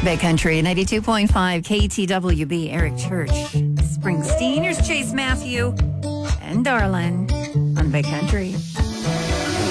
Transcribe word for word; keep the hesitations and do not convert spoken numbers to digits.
Bay Country, ninety-two point five K T W B, Eric Church, Springsteen. Here's Chase Matthew and Darlin on Bay Country.